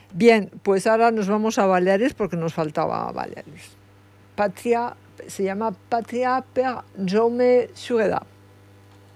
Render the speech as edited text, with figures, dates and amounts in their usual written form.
Bien, pues ahora nos vamos a Baleares porque nos faltaba Baleares. Patria, se llama Patria per Jaume Sureda.